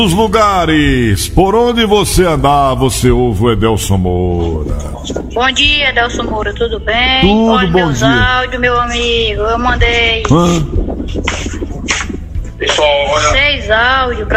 Os lugares por onde você andar, você ouve o Edelson Moura. Bom dia, Edelson Moura, tudo bem? Tudo. Olha bom meus dia. áudios, meu amigo, eu mandei Hã? 6 áudios pra